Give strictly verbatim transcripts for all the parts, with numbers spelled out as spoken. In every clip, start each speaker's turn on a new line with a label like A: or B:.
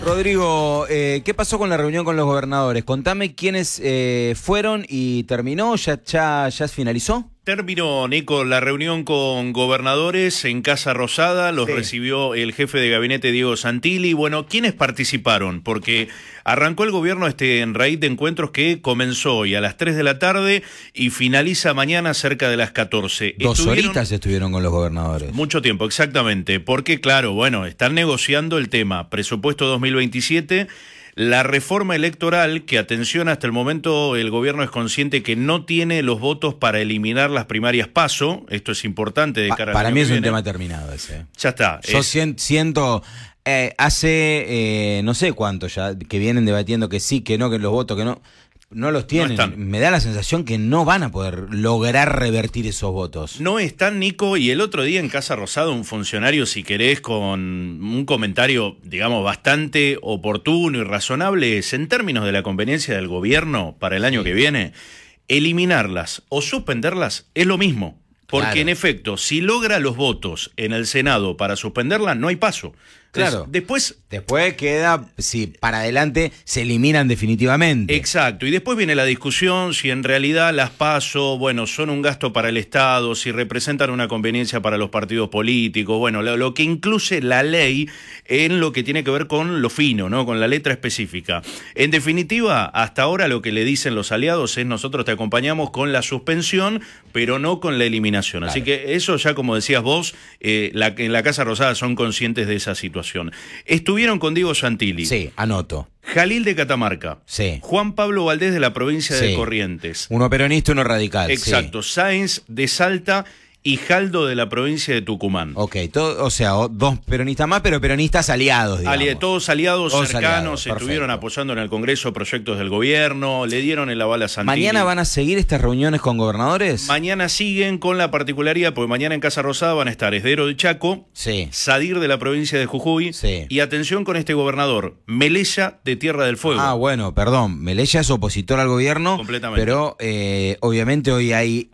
A: Rodrigo, eh, ¿qué pasó con la reunión con los gobernadores? Contame quiénes eh, fueron y terminó, ya, ya, ya finalizó.
B: Terminó, Nico, la reunión con gobernadores en Casa Rosada, los sí. recibió el jefe de gabinete Diego Santilli. Bueno, ¿quiénes participaron? Porque arrancó el gobierno este en raíz de encuentros que comenzó hoy a las tres de la tarde y finaliza mañana cerca de las catorce.
A: Dos estuvieron, horitas estuvieron con los gobernadores.
B: Mucho tiempo, exactamente, porque claro, bueno, están negociando el tema presupuesto dos mil veintisiete. La reforma electoral, que atención, hasta el momento el gobierno es consciente que no tiene los votos para eliminar las primarias PASO, esto es importante de cara
A: pa, Para
B: al
A: mí
B: año
A: es
B: que
A: un
B: viene.
A: tema terminado ese.
B: Ya está.
A: Yo
B: es...
A: siento, eh, hace eh, no sé cuánto ya, que vienen debatiendo que sí, que no, que los votos, que no... No los tienen. No Me da la sensación que no van a poder lograr revertir esos votos.
B: No están, Nico, y el otro día en Casa Rosada un funcionario, si querés, con un comentario, digamos, bastante oportuno y razonable, es en términos de la conveniencia del gobierno para el año sí. que viene, eliminarlas o suspenderlas es lo mismo. Porque claro. en efecto, si logra los votos en el Senado para suspenderla, no hay paso.
A: Claro.
B: Entonces, después...
A: Después queda, si para adelante se eliminan definitivamente.
B: Exacto. Y después viene la discusión si en realidad las PASO, bueno, son un gasto para el Estado, si representan una conveniencia para los partidos políticos, bueno, lo, lo que incluye la ley en lo que tiene que ver con lo fino, ¿no? Con la letra específica. En definitiva, hasta ahora lo que le dicen los aliados es nosotros te acompañamos con la suspensión, pero no con la eliminación. Claro. Así que eso ya, como decías vos, eh, la, en la Casa Rosada son conscientes de esa situación. Estuvieron con Diego Santilli.
A: Sí, anoto.
B: Jalil de Catamarca.
A: Sí.
B: Juan Pablo Valdés de la provincia sí. de Corrientes.
A: Uno peronista, uno radical.
B: Exacto. Sí. Sáenz de Salta y Jaldo de la provincia de Tucumán.
A: Ok, todo, o sea, dos peronistas más, pero peronistas aliados, digamos.
B: Ali, todos aliados
A: todos
B: cercanos,
A: aliados,
B: estuvieron
A: perfecto.
B: apoyando en el Congreso proyectos del gobierno, le dieron el aval a Santilli.
A: ¿Mañana van a seguir estas reuniones con gobernadores?
B: Mañana siguen con la particularidad, porque mañana en Casa Rosada van a estar Esdero de Chaco,
A: sí.
B: Sadir de la provincia de Jujuy,
A: sí.
B: y atención con este gobernador, Melella de Tierra del Fuego.
A: Ah, bueno, perdón, Melella es opositor al gobierno,
B: completamente.
A: Pero eh, obviamente hoy hay...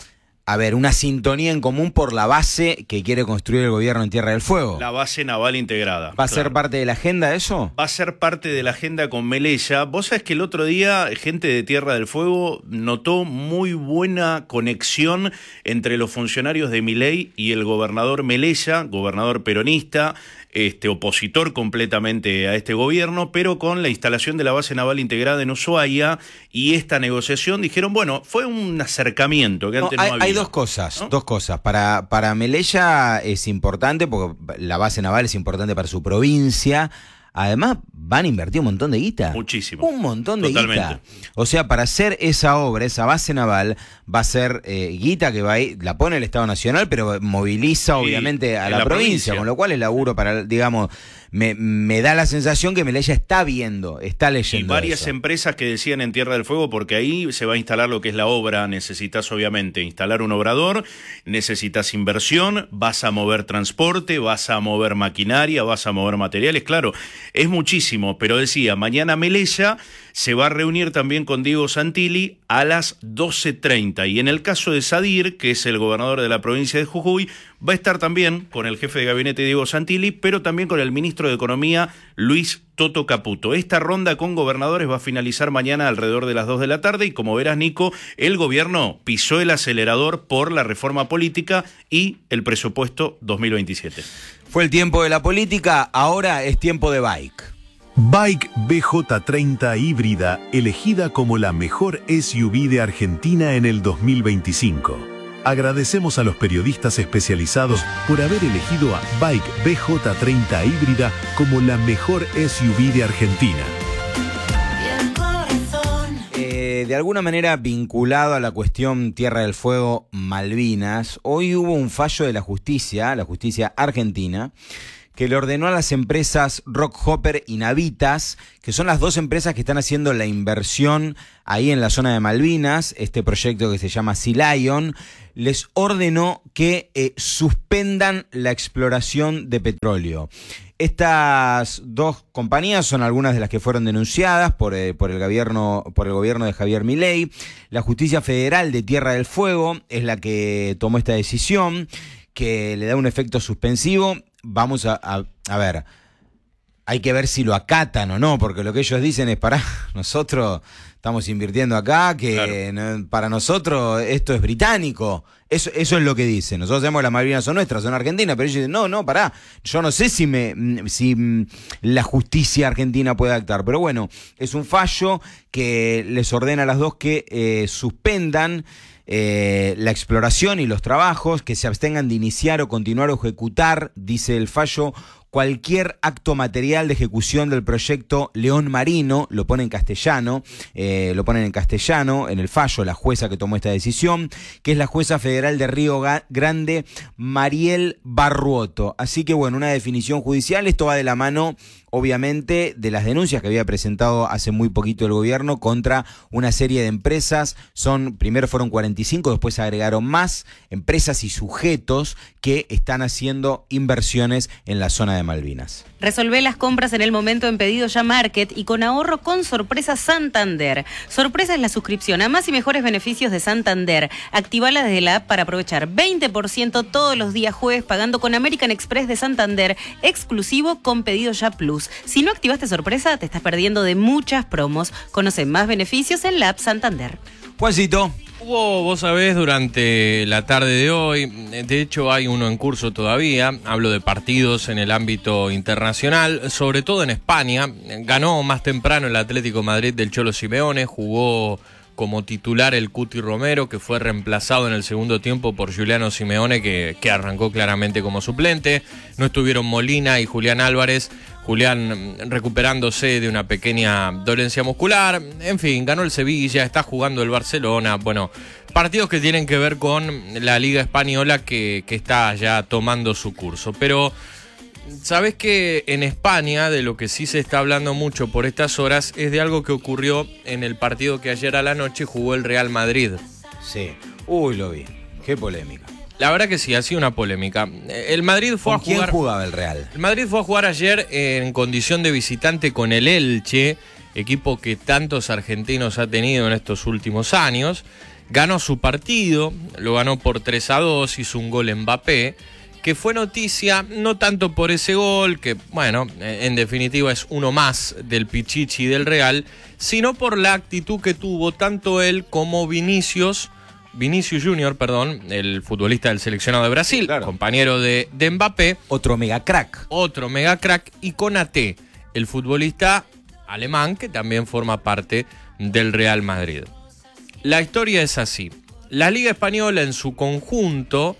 A: A ver, una sintonía en común por la base que quiere construir el gobierno en Tierra del Fuego.
B: La base naval integrada.
A: ¿Va a
B: claro.
A: ser parte de la agenda eso?
B: Va a ser parte de la agenda con Melella. Vos sabés que el otro día gente de Tierra del Fuego notó muy buena conexión entre los funcionarios de Milei y el gobernador Melella, gobernador peronista, este opositor completamente a este gobierno, pero con la instalación de la base naval integrada en Ushuaia y esta negociación dijeron, bueno, fue un acercamiento que antes
A: no, hay,
B: no había.
A: Hay dos cosas,
B: ¿no?
A: dos cosas. Para, para Melella es importante, porque la base naval es importante para su provincia. Además, van a invertir un montón de guita.
B: Muchísimo.
A: Un montón de
B: Totalmente.
A: guita. O sea, para hacer esa obra, esa base naval, va a ser eh, guita que va a ir, la pone el Estado Nacional, pero moviliza
B: sí,
A: obviamente a la,
B: la
A: provincia,
B: provincia,
A: con lo cual es laburo para, digamos, me, me da la sensación que Melella está viendo, está leyendo.
B: Y varias
A: eso.
B: empresas que decían en Tierra del Fuego, porque ahí se va a instalar lo que es la obra, necesitas obviamente instalar un obrador, necesitas inversión, vas a mover transporte, vas a mover maquinaria, vas a mover materiales, claro, es muchísimo, pero decía, mañana Melella se va a reunir también con Diego Santilli a las doce treinta, y en el caso de Sadir, que es el gobernador de la provincia de Jujuy, va a estar también con el jefe de gabinete Diego Santilli, pero también con el ministro de Economía Luis Toto Caputo. Esta ronda con gobernadores va a finalizar mañana alrededor de las dos de la tarde y como verás, Nico, el gobierno pisó el acelerador por la reforma política y el presupuesto dos mil veintisiete.
A: Fue el tiempo de la política, ahora es tiempo de bike.
C: Bike B J treinta híbrida, elegida como la mejor S U V de Argentina en el dos mil veinticinco. Agradecemos a los periodistas especializados por haber elegido a Bike B J treinta híbrida como la mejor S U V de Argentina.
A: Eh, de alguna manera vinculado a la cuestión Tierra del Fuego, Malvinas, hoy hubo un fallo de la justicia, la justicia argentina, que le ordenó a las empresas Rockhopper y Navitas, que son las dos empresas que están haciendo la inversión ahí en la zona de Malvinas, este proyecto que se llama Sea Lion, les ordenó que eh, suspendan la exploración de petróleo. Estas dos compañías son algunas de las que fueron denunciadas por, eh, por, el gobierno, por el gobierno de Javier Milei. La Justicia Federal de Tierra del Fuego es la que tomó esta decisión, que le da un efecto suspensivo. Vamos a, a, a ver, hay que ver si lo acatan o no, porque lo que ellos dicen es, pará, nosotros estamos invirtiendo acá, que claro. no, para nosotros esto es británico. Eso, eso es lo que dicen. Nosotros sabemos que las Malvinas son nuestras, son argentinas, pero ellos dicen, no, no, pará, yo no sé si, me, si la justicia argentina puede actuar. Pero bueno, es un fallo que les ordena a las dos que eh, suspendan Eh, la exploración y los trabajos, que se abstengan de iniciar o continuar o ejecutar, dice el fallo, cualquier acto material de ejecución del proyecto León Marino, lo pone en castellano, eh, lo ponen en castellano, en el fallo, la jueza que tomó esta decisión, que es la jueza federal de Río Grande, Mariel Barruoto. Así que bueno, una definición judicial, esto va de la mano, obviamente, de las denuncias que había presentado hace muy poquito el gobierno contra una serie de empresas. Son, primero fueron cuarenta y cinco, después se agregaron más empresas y sujetos que están haciendo inversiones en la zona de Malvinas.
D: Resolvé las compras en el momento en Pedido Ya Market y con ahorro con Sorpresa Santander. Sorpresa es la suscripción a más y mejores beneficios de Santander. Activala desde la app para aprovechar veinte por ciento todos los días jueves pagando con American Express de Santander, exclusivo con Pedido Ya Plus. Si no activaste Sorpresa, te estás perdiendo de muchas promos. Conoce más beneficios en la app Santander.
A: Juancito.
E: Hubo, vos sabés, durante la tarde de hoy, de hecho hay uno en curso todavía, hablo de partidos en el ámbito internacional, sobre todo en España. Ganó más temprano el Atlético Madrid del Cholo Simeone, jugó como titular el Cuti Romero, que fue reemplazado en el segundo tiempo por Giuliano Simeone, que, que arrancó claramente como suplente. No estuvieron Molina y Julián Álvarez, Julián recuperándose de una pequeña dolencia muscular. En fin, ganó el Sevilla, está jugando el Barcelona. Bueno, partidos que tienen que ver con la Liga Española que, que está ya tomando su curso. Pero sabés que en España, de lo que sí se está hablando mucho por estas horas, es de algo que ocurrió en el partido que ayer a la noche jugó el Real Madrid.
A: Sí, uy, lo vi, qué polémica.
E: La verdad que sí, ha sido una polémica. El Madrid fue a jugar...
A: ¿Quién jugaba el Real?
E: El Madrid fue a jugar ayer en condición de visitante con el Elche, equipo que tantos argentinos ha tenido en estos últimos años. Ganó su partido, lo ganó por tres a dos, hizo un gol Mbappé, que fue noticia no tanto por ese gol, que bueno, en definitiva es uno más del Pichichi del Real, sino por la actitud que tuvo tanto él como Vinicius, Vinicius Junior, perdón, el futbolista del seleccionado de Brasil, claro, compañero de, de Mbappé.
A: Otro mega crack.
E: Otro mega crack, y Konaté, el futbolista alemán que también forma parte del Real Madrid. La historia es así. La Liga Española en su conjunto,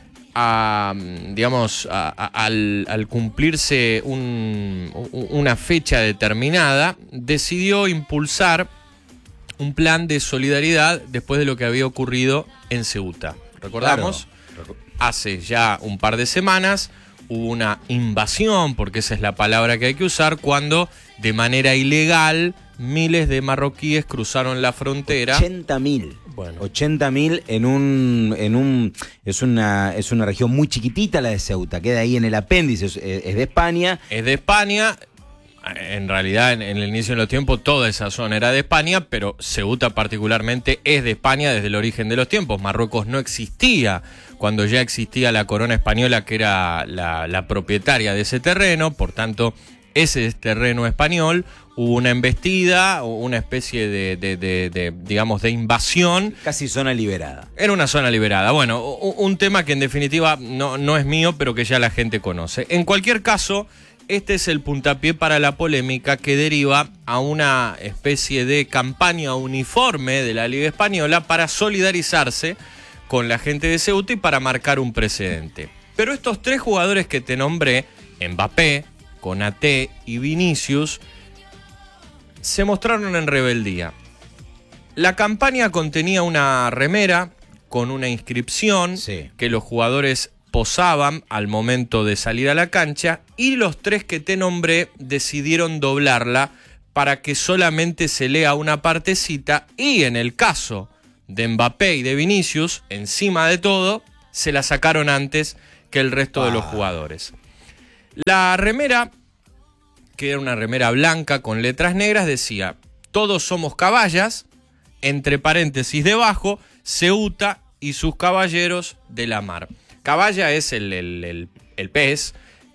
E: a, digamos, a, a, al, al cumplirse un, una fecha determinada, decidió impulsar un plan de solidaridad después de lo que había ocurrido en Ceuta. Recordamos, claro, hace ya un par de semanas hubo una invasión, porque esa es la palabra que hay que usar, cuando de manera ilegal miles de marroquíes cruzaron la frontera.
A: ochenta mil. Bueno. ochenta mil en un, en un, es una, es una región muy chiquitita la de Ceuta, queda ahí en el apéndice, es, es de España.
E: Es de España. En realidad, en, en el inicio de los tiempos, toda esa zona era de España, pero Ceuta particularmente es de España desde el origen de los tiempos. Marruecos no existía cuando ya existía la corona española, que era la, la propietaria de ese terreno, por tanto, ese es terreno español. Hubo una embestida, una especie de, de, de, de, digamos, de invasión.
A: Casi zona liberada.
E: Era una zona liberada. Bueno, un tema que en definitiva no, no es mío, pero que ya la gente conoce. En cualquier caso, este es el puntapié para la polémica que deriva a una especie de campaña uniforme de la Liga Española para solidarizarse con la gente de Ceuta y para marcar un precedente. Pero estos tres jugadores que te nombré, Mbappé, Konaté y Vinicius, se mostraron en rebeldía. La campaña contenía una remera con una inscripción, sí, que los jugadores posaban al momento de salir a la cancha, y los tres que te nombré decidieron doblarla para que solamente se lea una partecita, y en el caso de Mbappé y de Vinicius, encima de todo, se la sacaron antes que el resto ah. de los jugadores. La remera, que era una remera blanca con letras negras, decía: todos somos caballas, entre paréntesis debajo, Ceuta y sus caballeros de la mar. Caballa es el, el, el, el pez,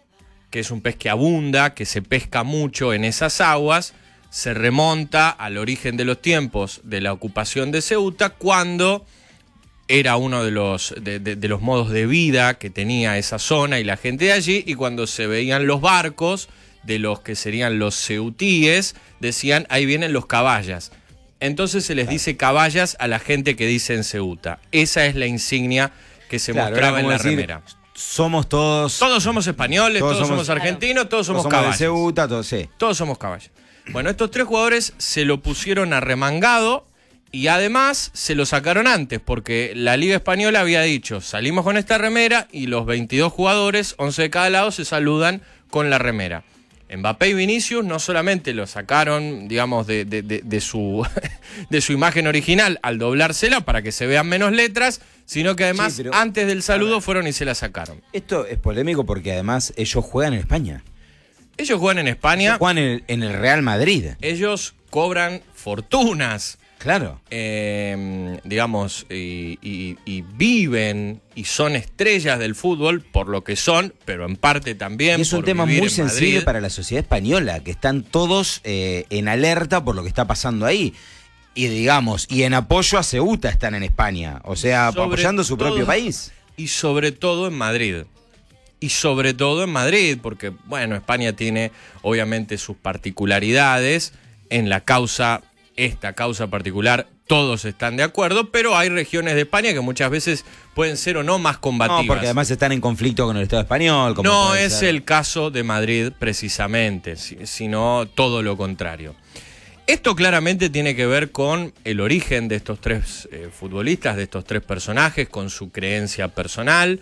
E: que es un pez que abunda, que se pesca mucho en esas aguas, se remonta al origen de los tiempos de la ocupación de Ceuta, cuando era uno de los, de, de, de los modos de vida que tenía esa zona y la gente de allí, y cuando se veían los barcos de los que serían los ceutíes, decían, ahí vienen los caballas. Entonces se les dice caballas a la gente que dice en Ceuta. Esa es la insignia que se claro, mostraba en la decir, remera.
A: Somos todos...
E: Todos somos españoles, todos, todos somos, somos argentinos, todos somos,
A: todos somos
E: caballos.
A: de Ceuta, todos, sí.
E: Todos somos caballos. Bueno, estos tres jugadores se lo pusieron arremangado y además se lo sacaron antes, porque la Liga Española había dicho, salimos con esta remera y los veintidós jugadores, once de cada lado, se saludan con la remera. Mbappé y Vinicius no solamente lo sacaron, digamos, de, de, de, de, su, de su imagen original al doblársela para que se vean menos letras, sino que además sí, pero, antes del saludo fueron y se la sacaron.
A: Esto es polémico porque además ellos juegan en España.
E: Ellos juegan en España.
A: Ellos juegan en el, en el Real Madrid.
E: Ellos cobran fortunas.
A: Claro.
E: Eh, digamos, y, y, y viven y son estrellas del fútbol por lo que son, pero en parte también
A: y es un
E: por
A: tema
E: vivir
A: muy
E: en
A: sensible
E: Madrid.
A: Para la sociedad española, que están todos eh, en alerta por lo que está pasando ahí. Y digamos, y en apoyo a Ceuta están en España. O sea, sobre apoyando su
E: todo,
A: propio país.
E: Y sobre todo en Madrid. Y sobre todo en Madrid, porque, bueno, España tiene obviamente sus particularidades. En la causa, esta causa particular, todos están de acuerdo, pero hay regiones de España que muchas veces pueden ser o no más combativas.
A: No, porque además están en conflicto con el Estado español. Como
E: no es ser. El caso de Madrid precisamente, sino todo lo contrario. Esto claramente tiene que ver con el origen de estos tres eh, futbolistas, de estos tres personajes, con su creencia personal.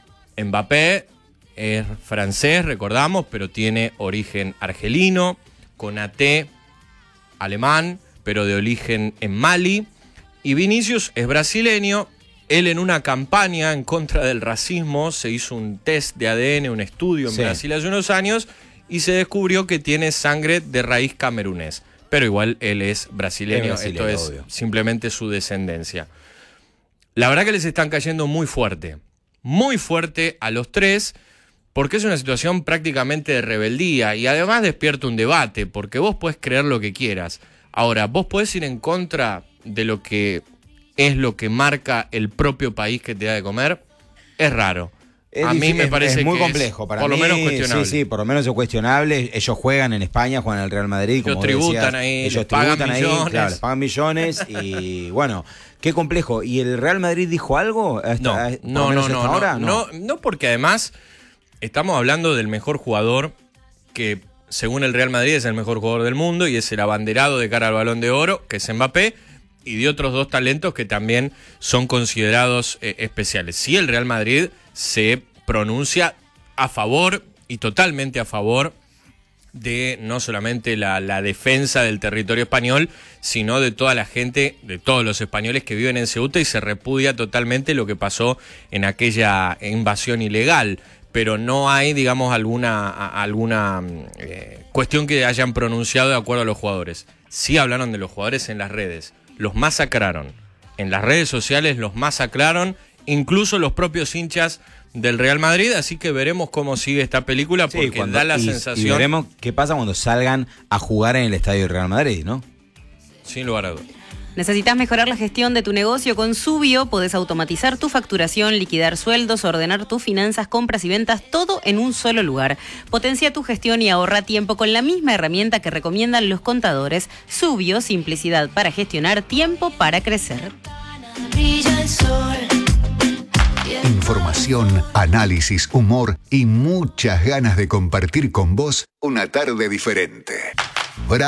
E: Mbappé es francés, recordamos, pero tiene origen argelino. Konaté, alemán, pero de origen en Mali. Y Vinicius es brasileño. Él, en una campaña en contra del racismo, se hizo un test de A D N, un estudio en sí. Brasil hace unos años, y se descubrió que tiene sangre de raíz camerunés. Pero igual él es brasileño, es brasileño esto es obvio. Simplemente su descendencia. La verdad que les están cayendo muy fuerte, muy fuerte a los tres, porque es una situación prácticamente de rebeldía y además despierta un debate, porque vos podés creer lo que quieras. Ahora, vos podés ir en contra de lo que es lo que marca el propio país que te da de comer. Es raro.
A: Es
E: a mí me
A: es,
E: parece
A: es muy
E: que
A: complejo
E: es
A: para
E: por
A: mí,
E: lo menos cuestionable.
A: Sí, sí, por lo menos es cuestionable. Ellos juegan en España, juegan en el Real Madrid.
E: Ellos
A: como
E: tributan
A: decías,
E: ahí,
A: ellos
E: les pagan
A: tributan ahí,
E: millones.
A: claro, les pagan millones y bueno, qué complejo. ¿Y el Real Madrid dijo algo? Hasta,
E: No,
A: a,
E: no, no, no,
A: ahora?
E: no, no, no, porque además estamos hablando del mejor jugador que, según el Real Madrid, es el mejor jugador del mundo y es el abanderado de cara al Balón de Oro, que es Mbappé, y de otros dos talentos que también son considerados eh, especiales. Sí, el Real Madrid se pronuncia a favor y totalmente a favor de no solamente la, la defensa del territorio español, sino de toda la gente, de todos los españoles que viven en Ceuta, y se repudia totalmente lo que pasó en aquella invasión ilegal. Pero no hay, digamos, alguna, alguna eh, cuestión que hayan pronunciado de acuerdo a los jugadores. Sí hablaron de los jugadores en las redes, los masacraron. En las redes sociales los masacraron, incluso los propios hinchas del Real Madrid, así que veremos cómo sigue esta película, porque sí, cuando, da la
A: y,
E: sensación...
A: Y veremos qué pasa cuando salgan a jugar en el estadio del Real Madrid, ¿no?
E: Sin lugar a dudas.
D: ¿Necesitas mejorar la gestión de tu negocio con Subio? Podés automatizar tu facturación, liquidar sueldos, ordenar tus finanzas, compras y ventas, todo en un solo lugar. Potencia tu gestión y ahorra tiempo con la misma herramienta que recomiendan los contadores. Subio, simplicidad para gestionar, tiempo para crecer.
F: Brilla el sol. Información, análisis, humor y muchas ganas de compartir con vos una tarde diferente.